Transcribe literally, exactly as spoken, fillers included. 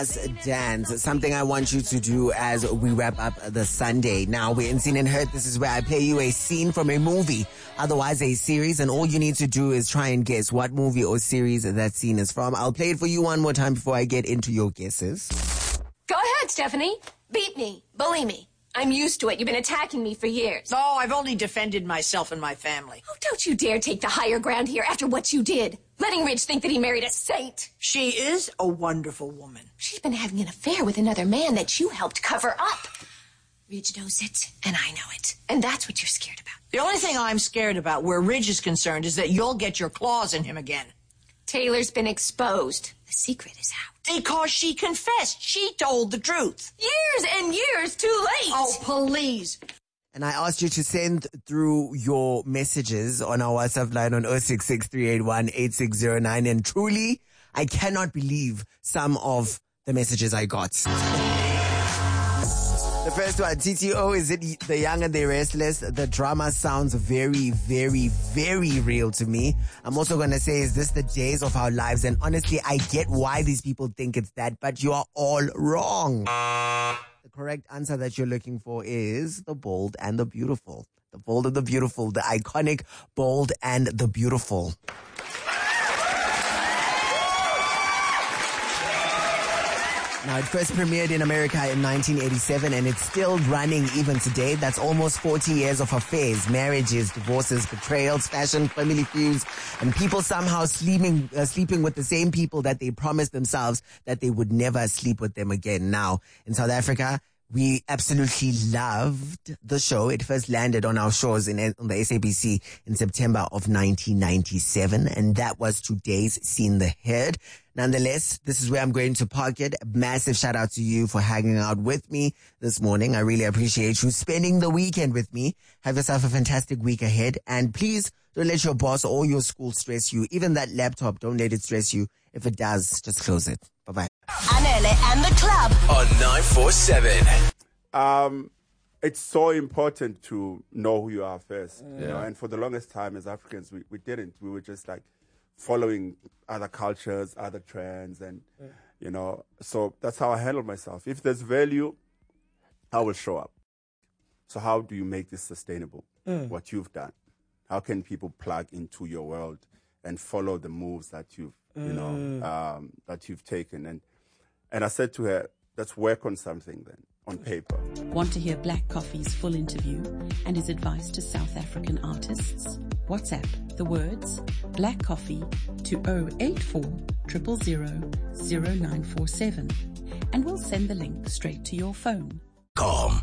Dance, something I want you to do as we wrap up the Sunday. Now we're in Seen and Heard. This is where I play you a scene from a movie, otherwise a series, and all you need to do is try and guess what movie or series that scene is from. I'll play it for you one more time before I get into your guesses. Go ahead, Stephanie. Beat me. Bully me. I'm used to it. You've been attacking me for years. Oh, I've only defended myself and my family. Oh, don't you dare take the higher ground here after what you did. Letting Ridge think that he married a saint. She is a wonderful woman. She's been having an affair with another man that you helped cover up. Ridge knows it, and I know it. And that's what you're scared about. The only thing I'm scared about where Ridge is concerned is that you'll get your claws in him again. Taylor's been exposed. The secret is out. Because she confessed. She told the truth. Years and years too late. Oh, please. And I asked you to send through your messages on our WhatsApp line on zero six six three eight one eight six zero nine. And truly, I cannot believe some of the messages I got. The first one, T T O, is it The Young and the Restless? The drama sounds very, very, very real to me. I'm also going to say, is this The Days of Our Lives? And honestly, I get why these people think it's that, but you are all wrong. The correct answer that you're looking for is The Bold and the Beautiful. The Bold and the Beautiful, the iconic Bold and the Beautiful. Now, it first premiered in America in nineteen eighty-seven, and it's still running even today. That's almost forty years of affairs, marriages, divorces, betrayals, fashion, family feuds, and people somehow sleeping, uh, sleeping with the same people that they promised themselves that they would never sleep with them again. Now, in South Africa, we absolutely loved the show. It first landed on our shores in on the S A B C in September of nineteen ninety-seven, and that was today's Seen the Heard. Nonetheless, this is where I'm going to park it. Massive shout out to you for hanging out with me this morning. I really appreciate you spending the weekend with me. Have yourself a fantastic week ahead, and please don't let your boss or your school stress you. Even that laptop, don't let it stress you. If it does, just close it. Bye-bye. Anele and the club on nine four seven. Um, it's so important to know who you are first. Yeah. You know, and for the longest time as Africans, we, we didn't. We were just like following other cultures, other trends, and, yeah. you know, so that's how I handle myself. If there's value, I will show up. So how do you make this sustainable, mm. what you've done? How can people plug into your world and follow the moves that you've, mm. you know, um, that you've taken? And and I said to her, let's work on something then, on paper. Want to hear Black Coffee's full interview and his advice to South African artists? WhatsApp the words Black Coffee to zero eight four zero zero zero zero nine four seven and we'll send the link straight to your phone. Calm.